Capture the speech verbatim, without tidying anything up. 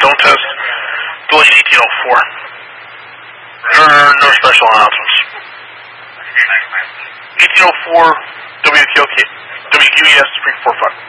don't test. Delete eighteen oh four. There are no special announcements. eighteen oh four W Q E S three four five.